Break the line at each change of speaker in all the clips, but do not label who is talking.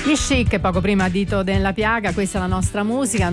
Gli Chic, poco prima Dito della Piaga, questa è la nostra musica,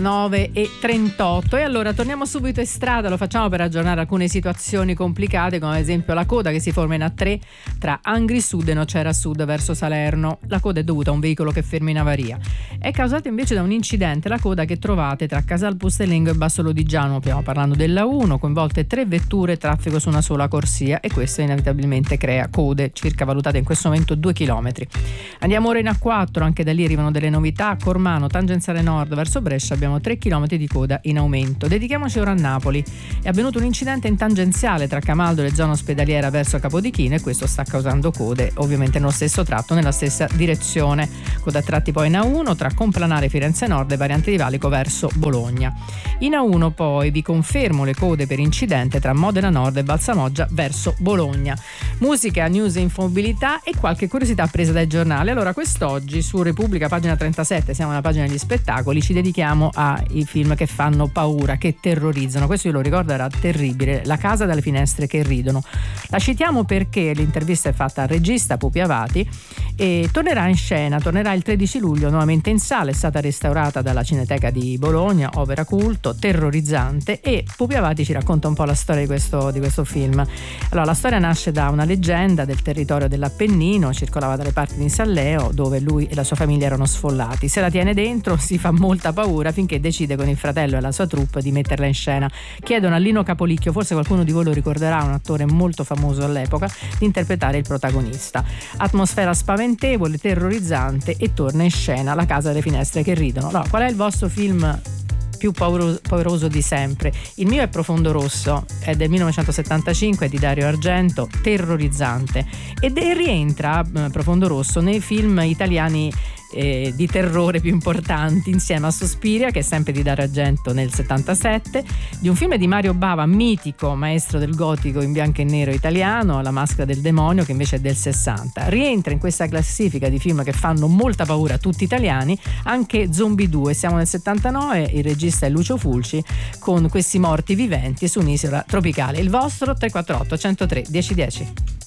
9:38. E allora torniamo subito in strada, lo facciamo per aggiornare alcune situazioni complicate, come ad esempio la coda che si forma in A3 tra Angri Sud e Nocera Sud verso Salerno. La coda è dovuta a un veicolo che ferma in avaria. È causata invece da un incidente la coda che trovate tra Casal Pustellingo e Basso Lodigiano, stiamo parlando della 1, coinvolte 3 vetture e traffico su una sola corsia, e questo inevitabilmente crea code circa valutate in questo momento 2 chilometri. Andiamo ora in A4, anche da lì arrivano delle novità. A Cormano, tangenziale nord verso Brescia, abbiamo 3 km di coda in aumento. Dedichiamoci ora a Napoli. È avvenuto un incidente in tangenziale tra Camaldoli e zona ospedaliera verso Capodichino, e questo sta causando code ovviamente nello stesso tratto, nella stessa direzione. Coda a tratti poi in A1 tra Complanare Firenze Nord e Variante di Valico verso Bologna. In A1 poi vi confermo le code per incidente tra Modena Nord e Valsamoggia verso Bologna. Musica, news e infomobilità e qualche curiosità presa dai giornali. Allora, quest'oggi su Repubblica, pagina 37, siamo alla pagina degli spettacoli, ci dedichiamo ai film che fanno paura, che terrorizzano. Questo io lo ricordo, era terribile, La casa dalle finestre che ridono. La citiamo perché l'intervista è fatta al regista Pupi Avati e tornerà in scena, tornerà il 13 luglio nuovamente in sala. È stata restaurata dalla Cineteca di Bologna, opera culto, terrorizzante, e Pupi Avati ci racconta un po' la storia di questo film. Allora, la storia nasce da una leggenda del territorio dell'Appennino, circolava dalle parti di Salleo, dove lui e la sua famiglia erano sfollati. Se la tiene dentro, si fa molta paura finché decide con il fratello e la sua troupe di metterla in scena. Chiedono a Lino Capolicchio, forse qualcuno di voi lo ricorderà, un attore molto famoso all'epoca, di interpretare il protagonista. Atmosfera spaventevole, terrorizzante, e torna in scena La casa delle finestre che ridono. Allora, qual è il vostro film più pauroso di sempre? Il mio è Profondo Rosso, è del 1975, di Dario Argento, terrorizzante, ed rientra Profondo Rosso nei film italiani di terrore più importanti, insieme a Suspiria, che è sempre di Dario Argento, nel 77, di un film di Mario Bava, mitico maestro del gotico in bianco e nero italiano, La maschera del demonio, che invece è del 60. Rientra in questa classifica di film che fanno molta paura, tutti italiani, anche Zombie 2, siamo nel 79, il regista è Lucio Fulci, con questi morti viventi su un'isola tropicale. Il vostro 348 103 1010.